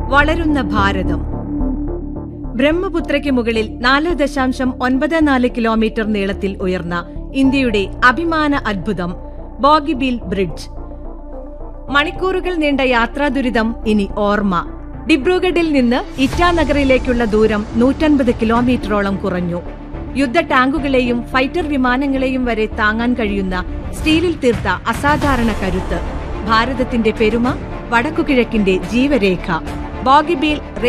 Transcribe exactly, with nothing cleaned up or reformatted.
വളരുന്ന ഭാരതം. ബ്രഹ്മപുത്രയ്ക്ക് മുകളിൽ നാല് ദശാംശം ഒൻപത് നാല് കിലോമീറ്റർ നീളത്തിൽ ഉയർന്ന ഇന്ത്യയുടെ അഭിമാന അദ്ഭുതം ബോഗിബീൽ ബ്രിഡ്ജ്. മണിക്കൂറുകൾ നീണ്ട യാത്രാ ദുരിതം ഇനി ഓർമ്മ. ഡിബ്രുഗഡിൽ നിന്ന് ഇറ്റാനഗറിലേക്കുള്ള ദൂരം നൂറ്റൻപത് കിലോമീറ്ററോളം കുറഞ്ഞു. യുദ്ധ ടാങ്കുകളെയും ഫൈറ്റർ വിമാനങ്ങളെയും വരെ താങ്ങാൻ കഴിയുന്ന സ്റ്റീലിൽ തീർത്ത അസാധാരണ കരുത്ത്. ഭാരതത്തിന്റെ പെരുമ, വടക്കുകിഴക്കിന്റെ ജീവരേഖ. ബോഗിബീൽ